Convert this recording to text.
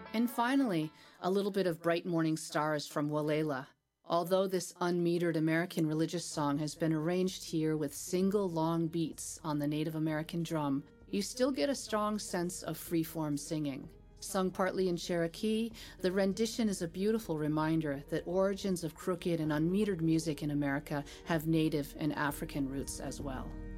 And finally, a little bit of Bright Morning Stars from Walela. Although this unmetered American religious song has been arranged here with single long beats on the Native American drum, you still get a strong sense of freeform singing. Sung partly in Cherokee, the rendition is a beautiful reminder that origins of crooked and unmetered music in America have Native and African roots as well.